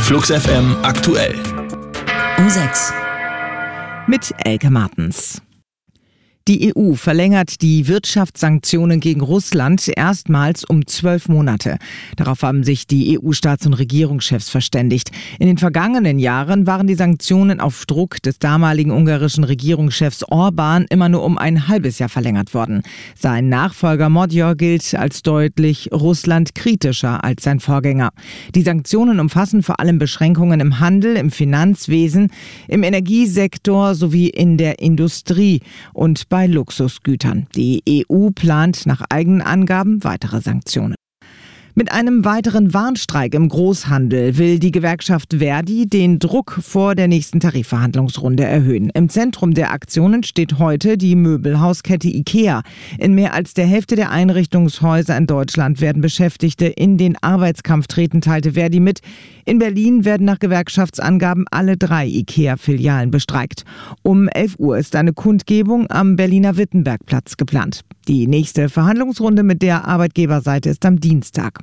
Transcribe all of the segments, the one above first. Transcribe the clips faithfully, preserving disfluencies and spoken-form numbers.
Flux F M aktuell. Um sechs. Mit Elke Martens. Die E U verlängert die Wirtschaftssanktionen gegen Russland erstmals um zwölf Monate. Darauf haben sich die E U-Staats- und Regierungschefs verständigt. In den vergangenen Jahren waren die Sanktionen auf Druck des damaligen ungarischen Regierungschefs Orbán immer nur um ein halbes Jahr verlängert worden. Sein Nachfolger Magyar gilt als deutlich russlandkritischer als sein Vorgänger. Die Sanktionen umfassen vor allem Beschränkungen im Handel, im Finanzwesen, im Energiesektor sowie in der Industrie und bei Luxusgütern. Die E U plant nach eigenen Angaben weitere Sanktionen. Mit einem weiteren Warnstreik im Großhandel will die Gewerkschaft Verdi den Druck vor der nächsten Tarifverhandlungsrunde erhöhen. Im Zentrum der Aktionen steht heute die Möbelhauskette IKEA. In mehr als der Hälfte der Einrichtungshäuser in Deutschland werden Beschäftigte in den Arbeitskampf treten, teilte Verdi mit. In Berlin werden nach Gewerkschaftsangaben alle drei IKEA-Filialen bestreikt. Um elf Uhr ist eine Kundgebung am Berliner Wittenbergplatz geplant. Die nächste Verhandlungsrunde mit der Arbeitgeberseite ist am Dienstag.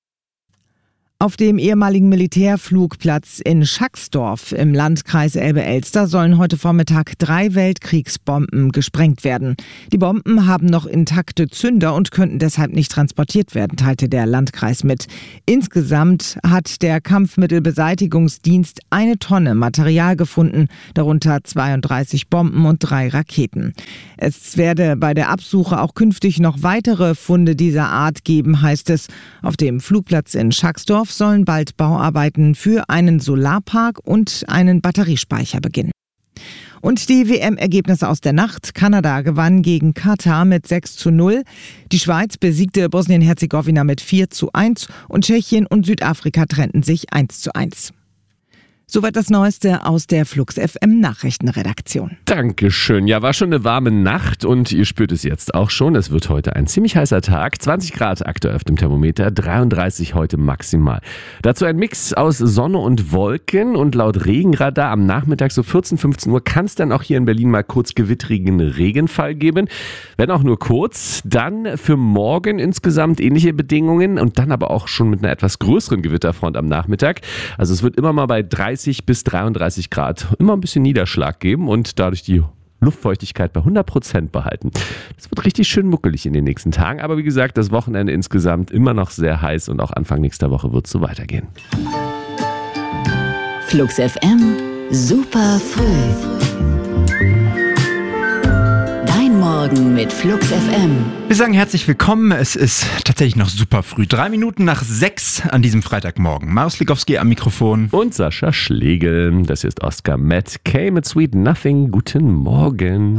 Auf dem ehemaligen Militärflugplatz in Schacksdorf im Landkreis Elbe-Elster sollen heute Vormittag drei Weltkriegsbomben gesprengt werden. Die Bomben haben noch intakte Zünder und könnten deshalb nicht transportiert werden, teilte der Landkreis mit. Insgesamt hat der Kampfmittelbeseitigungsdienst eine Tonne Material gefunden, darunter zweiunddreißig Bomben und drei Raketen. Es werde bei der Absuche auch künftig noch weitere Funde dieser Art geben, heißt es. Auf dem Flugplatz in Schacksdorf sollen bald Bauarbeiten für einen Solarpark und einen Batteriespeicher beginnen. Und die W M-Ergebnisse aus der Nacht. Kanada gewann gegen Katar mit sechs zu null. Die Schweiz besiegte Bosnien-Herzegowina mit vier zu eins und Tschechien und Südafrika trennten sich eins zu eins. Soweit das Neueste aus der Flux F M Nachrichtenredaktion. Dankeschön. Ja, war schon eine warme Nacht und ihr spürt es jetzt auch schon. Es wird heute ein ziemlich heißer Tag. zwanzig Grad aktuell auf dem Thermometer, dreiunddreißig heute maximal. Dazu ein Mix aus Sonne und Wolken und laut Regenradar am Nachmittag so vierzehn, fünfzehn Uhr kann es dann auch hier in Berlin mal kurz gewittrigen Regenfall geben. Wenn auch nur kurz. Dann für morgen insgesamt ähnliche Bedingungen und dann aber auch schon mit einer etwas größeren Gewitterfront am Nachmittag. Also es wird immer mal bei dreißig bis dreiunddreißig Grad immer ein bisschen Niederschlag geben und dadurch die Luftfeuchtigkeit bei hundert Prozent behalten. Das wird richtig schön muckelig in den nächsten Tagen, aber wie gesagt, das Wochenende insgesamt immer noch sehr heiß und auch Anfang nächster Woche wird es so weitergehen. Flux F M, super früh. Dein Morgen mit Flux F M. Wir sagen herzlich willkommen. Es ist tatsächlich noch super früh. Drei Minuten nach sechs an diesem Freitagmorgen. Marius Likowski am Mikrofon. Und Sascha Schlegel. Das hier ist Oscar Matt K. mit Sweet Nothing. Guten Morgen.